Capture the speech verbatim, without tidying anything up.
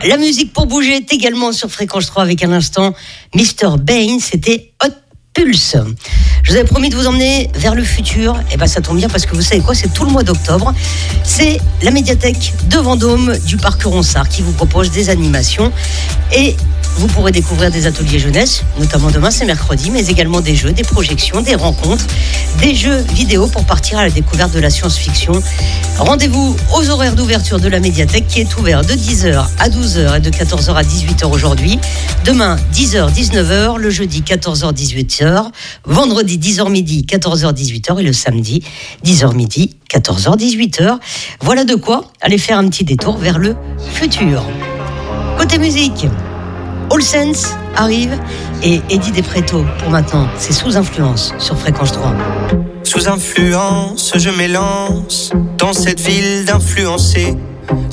La musique pour bouger est également sur Fréquence trois avec un instant mister Bane, c'était Hot Pulse. Je vous avais promis de vous emmener vers le futur, et ben ça tombe bien parce que vous savez quoi, c'est tout le mois d'octobre. C'est la médiathèque de Vendôme du Parc Ronsard qui vous propose des animations et vous pourrez découvrir des ateliers jeunesse, notamment demain, c'est mercredi, mais également des jeux, des projections, des rencontres, des jeux vidéo pour partir à la découverte de la science-fiction. Rendez-vous aux horaires d'ouverture de la médiathèque qui est ouvert de dix heures à douze heures et de quatorze heures à dix-huit heures aujourd'hui. Demain, dix heures dix-neuf heures, le jeudi quatorze heures dix-huit heures, vendredi dix heures midi, quatorze heures dix-huit heures et le samedi dix heures midi, quatorze heures dix-huit heures. Voilà de quoi aller faire un petit détour vers le futur. Côté musique, All Sense arrive et Eddie Despretto pour maintenant, c'est Sous Influence sur Fréquence trois. Sous influence, je m'élance dans cette ville d'influencés.